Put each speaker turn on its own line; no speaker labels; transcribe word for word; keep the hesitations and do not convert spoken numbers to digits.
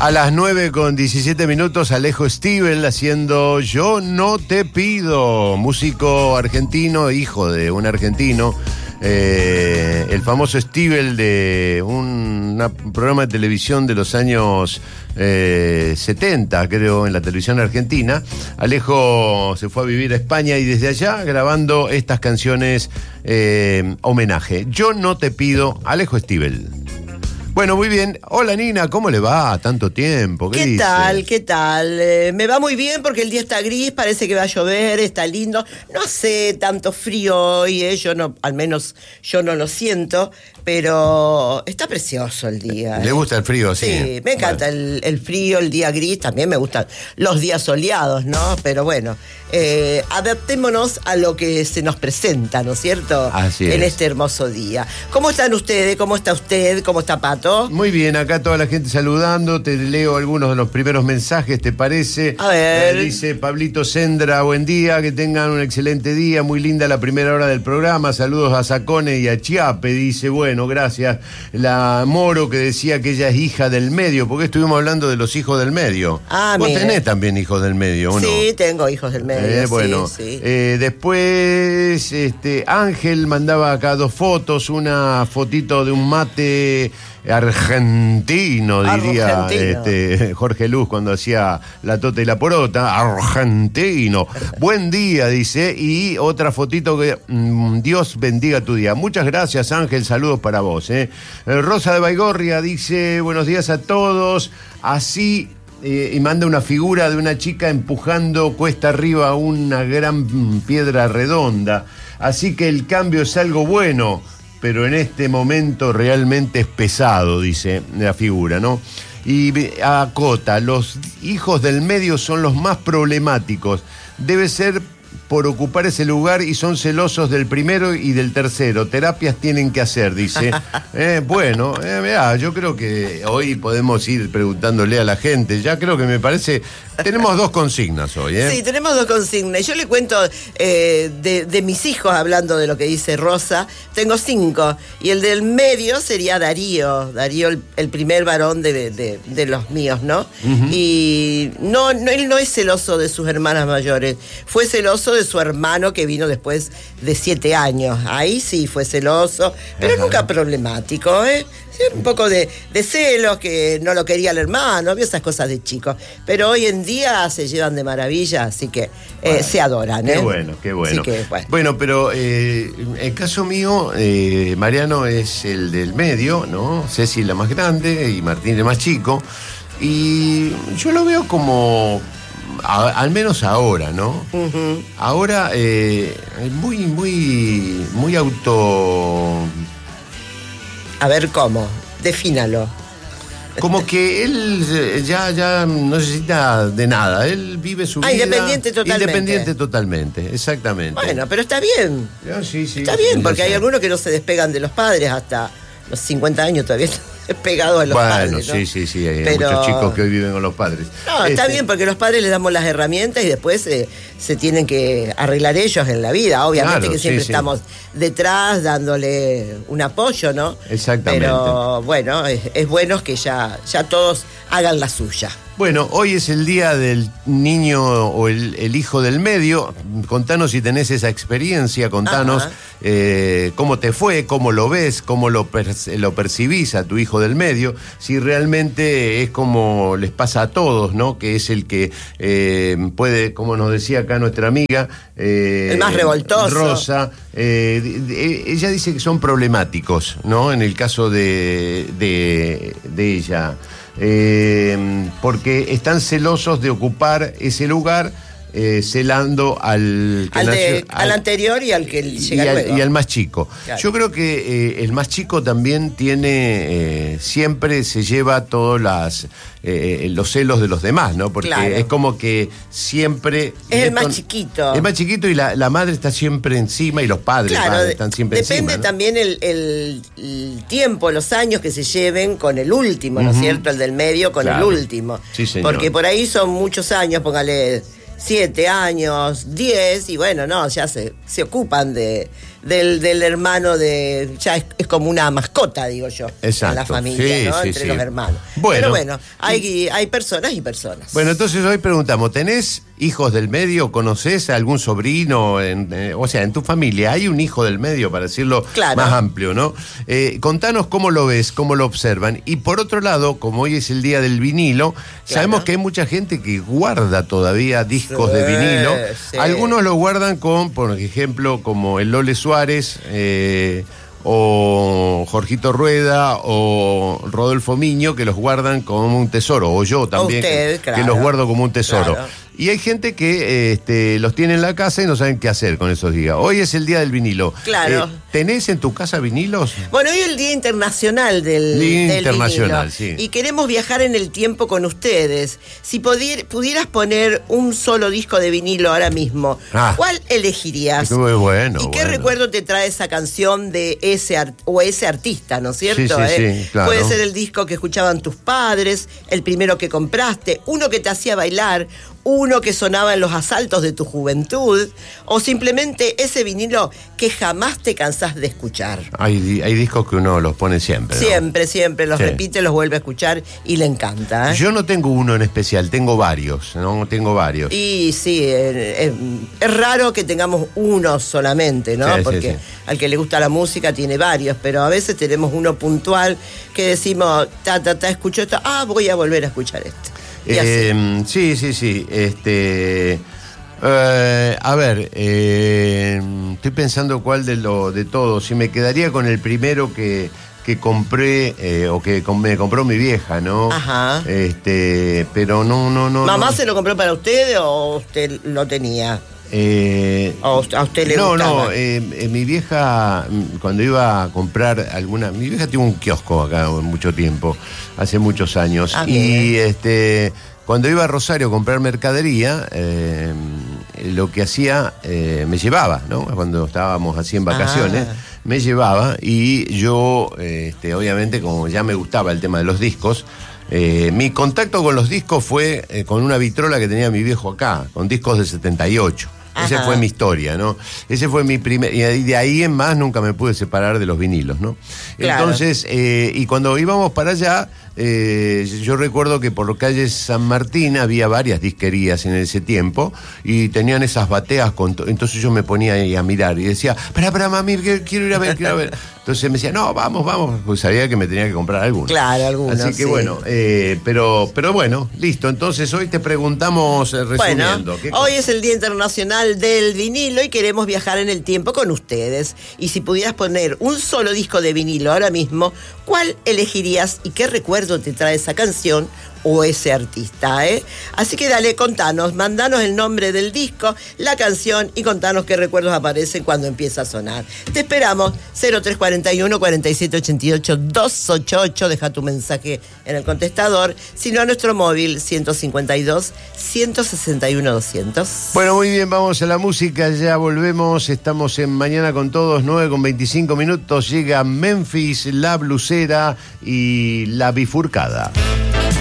A las nueve con diecisiete minutos, Alejo Stivel haciendo Yo No Te Pido, músico argentino, hijo de un argentino, eh, el famoso Stivel de un una, programa de televisión de los años eh, setenta, creo, en la televisión argentina. Alejo se fue a vivir a España y desde allá grabando estas canciones eh, homenaje. Yo No Te Pido, Alejo Stivel. Bueno, muy bien. Hola, Nina, ¿cómo le va? Tanto tiempo. ¿Qué,
¿Qué
dice?
tal? ¿Qué tal? Eh, me va muy bien porque el día está gris, parece que va a llover, está lindo. No hace tanto frío hoy, eh, yo no, al menos yo no lo siento, pero está precioso el día.
¿Le
eh.
gusta el frío? Sí,
Sí, me encanta
bueno.
el, el frío, el día gris, también me gustan los días soleados, ¿no? Pero bueno, eh, adaptémonos a lo que se nos presenta, ¿no es cierto?
Así
en
es.
este hermoso día. ¿Cómo están ustedes? ¿Cómo está usted? ¿Cómo está Pato?
Muy bien, acá toda la gente saludando. Te leo algunos de los primeros mensajes, ¿te parece?
A ver.
Eh, dice Pablito Sendra, buen día, que tengan un excelente día, muy linda la primera hora del programa. Saludos a Sacone y a Chiape, dice, bueno, gracias. La Moro, que decía que ella es hija del medio, porque estuvimos hablando de los hijos del medio.
Ah,
¿Vos
mire.
tenés también hijos del medio, o no?
Sí, tengo hijos del medio.
Eh,
sí,
bueno,
sí.
eh, después este, Ángel mandaba acá dos fotos, una fotito de un mate argentino, diría
Argentino.
este, Jorge Luz cuando hacía la tota y la porota, argentino. Buen día, dice, y otra fotito que mmm, Dios bendiga tu día. Muchas gracias, Ángel, saludos para vos. Eh. Rosa de Baigorria dice, buenos días a todos, así... Eh, y manda una figura de una chica empujando cuesta arriba una gran piedra redonda. Así que el cambio es algo bueno, pero en este momento realmente es pesado, dice la figura, ¿no? Y acota, los hijos del medio son los más problemáticos. Debe ser por ocupar ese lugar y son celosos del primero y del tercero. Terapias tienen que hacer, dice. Eh, bueno, eh, mirá, yo creo que hoy podemos ir preguntándole a la gente. Ya creo que me parece... Tenemos dos consignas hoy, ¿eh?
Sí, tenemos dos consignas. Yo le cuento eh, de, de mis hijos, hablando de lo que dice Rosa. Tengo cinco. Y el del medio sería Darío. Darío, el, el primer varón de, de, de los míos, ¿no? Uh-huh. Y no, no, él no es celoso de sus hermanas mayores. Fue celoso de su hermano que vino después de siete años. Ahí sí fue celoso, pero uh-huh. nunca problemático, ¿eh? Sí, un poco de, de celos, que no lo quería el hermano, vio esas cosas de chicos. Pero hoy en día se llevan de maravilla, así que eh, bueno, se adoran, ¿eh?
Qué bueno, qué bueno.
Que, bueno.
bueno, pero eh, el caso mío, eh, Mariano es el del medio, ¿no? Ceci la más grande y Martín el más chico. Y yo lo veo como... A, al menos ahora, ¿no? Uh-huh. Ahora eh, muy, muy, muy auto...
A ver cómo, defínalo.
Como que él ya, ya no necesita de nada, él vive su
ah,
vida...
independiente totalmente.
Independiente totalmente, exactamente.
Bueno, pero está bien.
Ya, sí, sí,
está bien,
sí,
porque
sí.
hay algunos que no se despegan de los padres hasta los cincuenta años todavía están despegados de los
bueno,
padres.
Bueno,
¿no?
sí, sí, sí, hay
pero...
muchos chicos que hoy viven con los padres.
No, está este... bien, porque los padres les damos las herramientas y después eh, se tienen que arreglar ellos en la vida. Obviamente
claro,
que siempre
sí, sí.
estamos detrás dándole un apoyo, ¿no?
Exactamente.
Pero bueno, es, es bueno que ya, ya todos hagan la suya.
Bueno, hoy es el día del niño o el, el hijo del medio. Contanos si tenés esa experiencia, contanos eh, cómo te fue, cómo lo ves, cómo lo, per, lo percibís a tu hijo del medio, si realmente es como les pasa a todos, ¿no? Que es el que eh, puede, como nos decía acá nuestra amiga... Eh,
el más revoltoso.
Rosa, eh, de, de, ella dice que son problemáticos, ¿no? En el caso de, de, de ella... Eh, porque están celosos de ocupar ese lugar, eh, celando al que
al, de,
nació,
al, al anterior y al que llega
y al,
luego.
Y al más chico. Claro. Yo creo que eh, el más chico también tiene, eh, siempre se lleva todos las, eh, los celos de los demás, ¿no? Porque claro. es como que siempre...
Es el más con, chiquito.
El más chiquito y la, la madre está siempre encima y los padres
claro,
padres están siempre
depende
encima.
Depende
¿no?
también el, el, el tiempo, los años que se lleven con el último, ¿no es uh-huh. cierto? El del medio con claro. el último.
Sí, señor.
Porque por ahí son muchos años, póngale... siete años, diez, y bueno, no, ya se, se ocupan de... Del, del hermano de... Ya es, es como una mascota, digo yo.
Exacto.
En la familia,
sí,
¿no?
sí,
Entre
sí.
los hermanos.
Bueno.
Pero bueno, hay, hay personas y personas.
Bueno, entonces hoy preguntamos, ¿tenés hijos del medio? ¿Conocés a algún sobrino? En, eh, o sea, en tu familia hay un hijo del medio, para decirlo
Claro.
más amplio, ¿no? Eh, contanos cómo lo ves, cómo lo observan. Y por otro lado, como hoy es el día del vinilo,
Claro.
sabemos que hay mucha gente que guarda todavía discos
Sí,
de vinilo.
sí.
Algunos lo guardan con, por ejemplo, como el Lole Suárez, eh, o Jorgito Rueda o Rodolfo Miño, que los guardan como un tesoro, o yo también,
usted,
que,
claro.
que los guardo como un tesoro.
Claro.
Y hay gente que este, los tiene en la casa y no saben qué hacer con esos días. Hoy es el día del vinilo.
Claro.
Eh, ¿Tenés en tu casa vinilos?
Bueno, hoy es el Día Internacional del,
Día
del
Internacional,
vinilo,
sí.
y queremos viajar en el tiempo con ustedes. Si pudier- pudieras poner un solo disco de vinilo ahora mismo,
Ah.
¿cuál elegirías?
Muy bueno.
¿Y qué
bueno.
recuerdo te trae esa canción de ese art- o ese artista, ¿no es cierto?
Sí, sí,
¿Eh?
sí, claro.
Puede ser el disco que escuchaban tus padres, el primero que compraste, uno que te hacía bailar, uno que sonaba en los asaltos de tu juventud, o simplemente ese vinilo que jamás te cansás de escuchar.
Hay, di- hay discos que uno los pone siempre, ¿no?
Siempre, siempre los
Sí.
repite, los vuelve a escuchar y le encanta. ¿eh?
Yo no tengo uno en especial, tengo varios, ¿no? Tengo varios.
Y sí, eh, eh, es raro que tengamos uno solamente, ¿no?
Sí, sí,
Porque
sí.
al que le gusta la música tiene varios, pero a veces tenemos uno puntual que decimos, ta, ta, ta, escucho esto, ah, voy a volver a escuchar este. Y así.
Eh, sí, sí, sí. Este, eh, a ver, eh, estoy pensando cuál de lo de todos. Si me quedaría con el primero que, que compré eh, o que com- me compró mi vieja, ¿no?
Ajá.
Este, pero no, no, no.
¿Mamá
no.
se lo compró para usted o usted lo tenía?
Eh,
¿O a usted le
no,
gustaba?
no, eh, eh, mi vieja, mm, cuando iba a comprar alguna. Mi vieja tuvo un kiosco acá mucho tiempo, hace muchos años.
Ah,
y
bien.
este cuando iba a Rosario a comprar mercadería, eh, lo que hacía, eh, me llevaba, ¿no? Cuando estábamos así en vacaciones,
Ah.
me llevaba y yo, eh, este, obviamente, como ya me gustaba el tema de los discos. Eh, mi contacto con los discos fue eh, con una vitrola que tenía mi viejo acá, con discos del setenta y ocho. Esa
Ajá.
fue mi historia, ¿no? Ese fue mi primer... Y de ahí en más nunca me pude separar de los vinilos, ¿no?
Claro.
Entonces, eh, y cuando íbamos para allá, eh, yo recuerdo que por calle San Martín había varias disquerías en ese tiempo y tenían esas bateas con... to- Entonces yo me ponía ahí a mirar y decía, espera, espera, mami, que quiero ir a ver, quiero ir a ver. Entonces me decía, no, vamos, vamos, pues sabía que me tenía que comprar alguno.
Claro, alguno,
Así que
sí.
bueno, eh, pero, pero bueno, listo. Entonces hoy te preguntamos, eh, resumiendo.
Bueno,
¿qué
hoy es el Día Internacional del Vinilo y queremos viajar en el tiempo con ustedes. Y si pudieras poner un solo disco de vinilo ahora mismo, ¿cuál elegirías y qué recuerdo te trae esa canción o ese artista? ¿eh? Así que dale, contanos, mandanos el nombre del disco, la canción y contanos qué recuerdos aparecen cuando empieza a sonar. Te esperamos, cero tres cuatro uno, cuatro siete ocho ocho, dos ocho ocho, deja tu mensaje en el contestador, sino a nuestro móvil ciento cincuenta y dos, ciento sesenta y uno, doscientos.
Bueno, muy bien, vamos a la música, ya volvemos, estamos en Mañana con Todos, nueve con veinticinco minutos, llega Memphis, La Blusera y La Bifurcada.